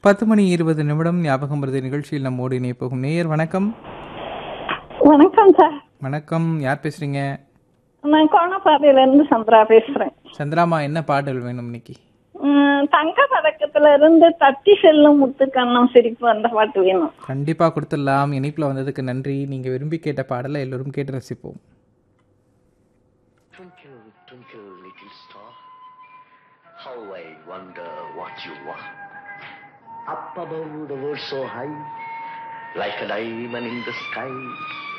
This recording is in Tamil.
10 மணி 20 நிமிடம் ஞாபகம் வருது நிகழ்ச்சியில் நம்மோடு இணைய போகும் நேயர். வணக்கம். வணக்கம் சார். வணக்கம். யார் பேசுறீங்க? நான் கோணப்பாதையில இருந்து சந்திரா பேசுறேன். சந்திராமா, என்ன பாடல் வேணும் இன்னைக்கு? தங்க பதக்கத்துல இருந்து தட்டி செல்லும் முத்துக்கண்ணம் சிரிப்பு அந்த பாட்டு வேணும். கண்டிப்பா கொடுத்துடலாம். இணைப்புல வந்ததுக்கு நன்றி. நீங்க விரும்பி கேட்ட பாடலை எல்லோரும் கேட்டு ரசிப்போம். Twinkle, twinkle, little star, how I wonder what you are. Up above the world so high, like a diamond in the sky.